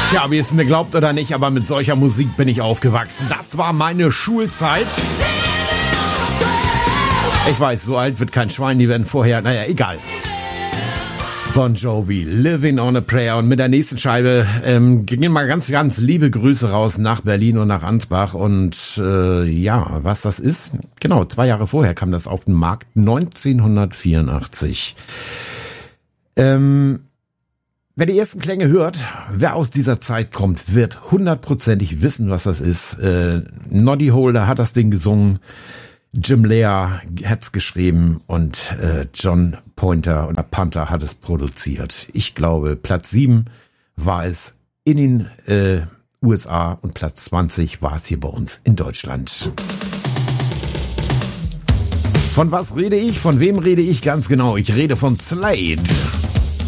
Tja, wie es mir glaubt oder nicht, aber mit solcher Musik bin ich aufgewachsen. Das war meine Schulzeit. Ich weiß, so alt wird kein Schwein, die werden vorher, naja, egal. Bon Jovi, Living on a Prayer. Und mit der nächsten Scheibe gingen mal ganz, ganz liebe Grüße raus nach Berlin und nach Ansbach. Und ja, was das ist, genau, 2 Jahre vorher kam das auf den Markt, 1984. Wer die ersten Klänge hört, wer aus dieser Zeit kommt, wird 100%ig wissen, was das ist. Noddy Holder hat das Ding gesungen. Jim Lea hat's geschrieben und John Pointer oder Panther hat es produziert. Ich glaube, Platz 7 war es in den USA und Platz 20 war es hier bei uns in Deutschland. Von was rede ich? Von wem rede ich? Ganz genau. Ich rede von Slade.